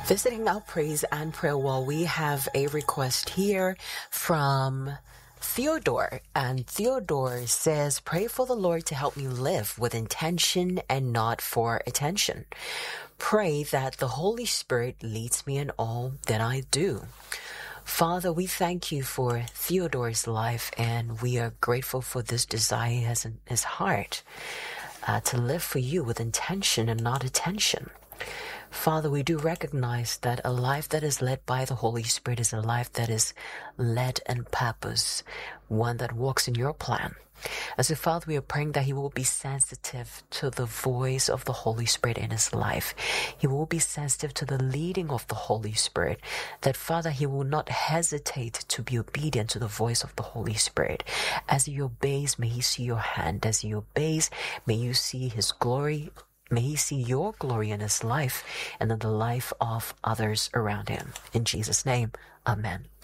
Visiting our praise and prayer wall, we have a request here from Theodore. And Theodore says, pray for the Lord to help me live with intention and not for attention. Pray that the Holy Spirit leads me in all that I do. Father, we thank you for Theodore's life, and we are grateful for this desire he has in his heart to live for you with intention and not attention. Father, we do recognize that a life that is led by the Holy Spirit is a life that is led in purpose, one that walks in your plan. And so, Father, we are praying that he will be sensitive to the voice of the Holy Spirit in his life. He will be sensitive to the leading of the Holy Spirit. That, Father, he will not hesitate to be obedient to the voice of the Holy Spirit. As he obeys, may he see your hand. As he obeys, may you see his glory. May he see your glory in his life and in the life of others around him. In Jesus' name, amen.